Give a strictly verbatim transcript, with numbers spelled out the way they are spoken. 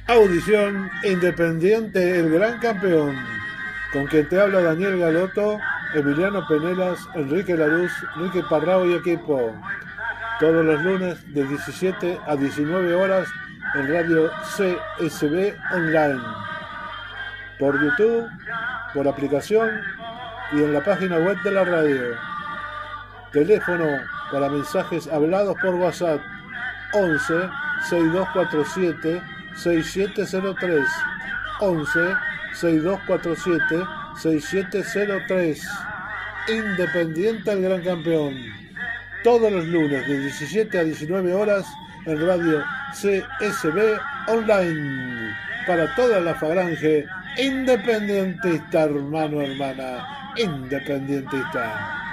Audición Independiente, el gran campeón. Con quien te habla Daniel Galoto, Emiliano Penelas, Enrique Laruz, Enrique Parrao y equipo. Todos los lunes de diecisiete a diecinueve horas en Radio C S B Online. Por YouTube, por aplicación y en la página web de la radio. Teléfono para mensajes hablados por WhatsApp once sesenta y dos cuarenta y siete sesenta y siete cero tres once sesenta y dos cuarenta y siete sesenta y siete cero tres. Independiente el gran campeón. Todos los lunes de diecisiete a diecinueve horas en Radio C S B Online. Para toda la falange independentista, hermano, hermana, independentista.